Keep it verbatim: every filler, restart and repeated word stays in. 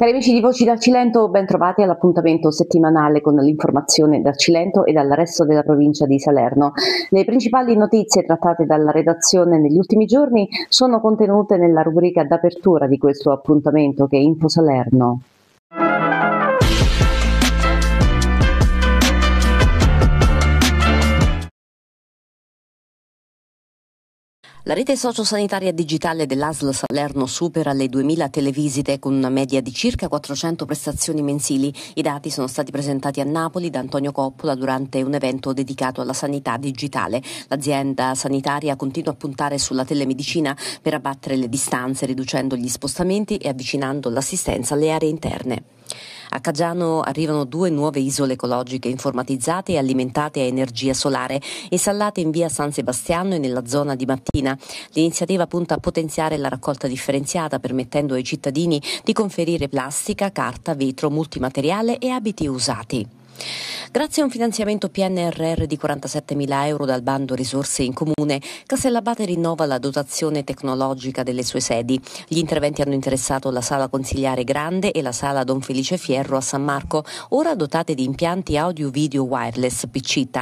Cari amici di Voci dal Cilento, ben trovati all'appuntamento settimanale con l'informazione dal Cilento e dal resto della provincia di Salerno. Le principali notizie trattate dalla redazione negli ultimi giorni sono contenute nella rubrica d'apertura di questo appuntamento che è Info Salerno. La rete sociosanitaria digitale dell'A S L Salerno supera le duemila televisite con una media di circa quattrocento prestazioni mensili. I dati sono stati presentati a Napoli da Antonio Coppola durante un evento dedicato alla sanità digitale. L'azienda sanitaria continua a puntare sulla telemedicina per abbattere le distanze, riducendo gli spostamenti e avvicinando l'assistenza alle aree interne. A Caggiano arrivano due nuove isole ecologiche informatizzate e alimentate a energia solare, installate in via San Sebastiano e nella zona di Mattina. L'iniziativa punta a potenziare la raccolta differenziata, permettendo ai cittadini di conferire plastica, carta, vetro, multimateriale e abiti usati. Grazie a un finanziamento P N R R di quarantasettemila euro dal bando Risorse in Comune, Castellabate rinnova la dotazione tecnologica delle sue sedi. Gli interventi hanno interessato la Sala Consiliare Grande e la Sala Don Felice Fierro a San Marco, ora dotate di impianti audio-video wireless P C